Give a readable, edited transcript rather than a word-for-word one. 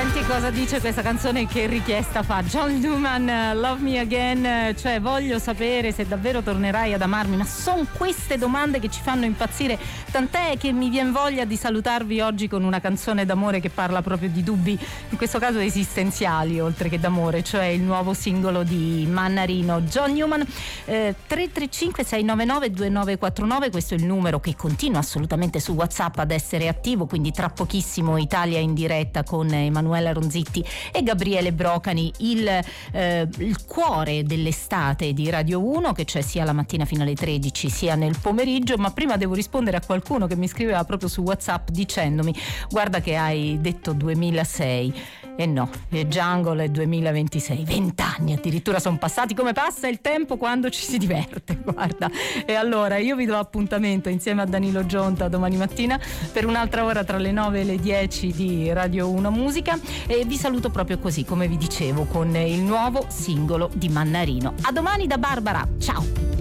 Senti cosa dice questa canzone, che richiesta fa John Newman, Love Me Again, cioè voglio sapere se davvero tornerai ad amarmi, ma sono queste domande che ci fanno impazzire, tant'è che mi viene voglia di salutarvi oggi con una canzone d'amore che parla proprio di dubbi, in questo caso esistenziali oltre che d'amore, cioè il nuovo singolo di Mannarino. John Newman, 335 699 2949, questo è il numero che continua assolutamente su WhatsApp ad essere attivo, quindi tra pochissimo Italia in diretta con Emanuela Ronzitti e Gabriele Brocani, il cuore dell'estate di Radio 1, che c'è sia la mattina fino alle 13 sia nel pomeriggio. Ma prima devo rispondere a qualcuno che mi scriveva proprio su WhatsApp dicendomi: guarda che hai detto 2006 e no, Jungle è 2026, 20 anni addirittura sono passati, come passa il tempo quando ci si diverte, guarda. E allora io vi do appuntamento insieme a Danilo Gionta domani mattina per un'altra ora tra le 9 e le 10 di Radio 1 Musica, e vi saluto proprio così, come vi dicevo, con il nuovo singolo di Mannarino. A domani da Barbara, ciao!